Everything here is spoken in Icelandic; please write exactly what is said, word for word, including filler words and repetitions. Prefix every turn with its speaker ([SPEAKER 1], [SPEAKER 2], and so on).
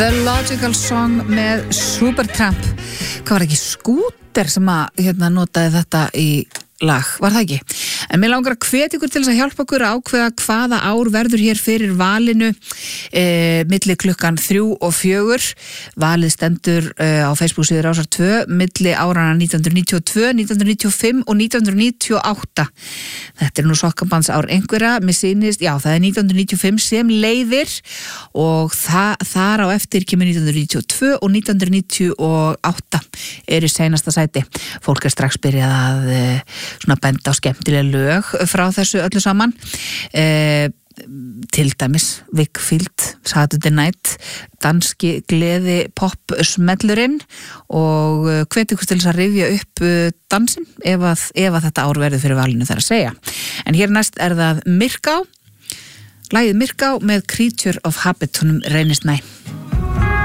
[SPEAKER 1] The Logical Song með Supertramp. Hvað var ekki Skúter sem að hérna notaði þetta í lag, var það ekki? En mér langar að hvetja ykkur til þess að hjálpa okkur að ákveða hvaða ár verður hér fyrir valinu e, milli klukkan þrjú og fjögur. Valið stendur e, á Facebook síður Rásar tvö milli árana nítján hundruð níutíu og tvö, nítján hundruð níutíu og fimm og nítján hundruð níutíu og átta. Þetta er nú sokkabands ár einhverja, mér sýnist, já það er nítján hundruð níutíu og fimm sem leiðir og það, þar á eftir kemur nítján hundruð níutíu og tvö og nítján hundruð níutíu og átta er í seinasta sæti. Fólk er strax byrjað að e, svona benda á skemmtilega lög frá þessu öllu saman e, til dæmis Wakefield, Saturday Night, danski gleði pop smellurinn og hvet ykkur til þess að rifja upp dansinn ef að, ef að þetta ár verður fyrir valinu þar að segja. En hér næst er það Myrká, lagið Myrká með Creature of Habit, honum reynist næ.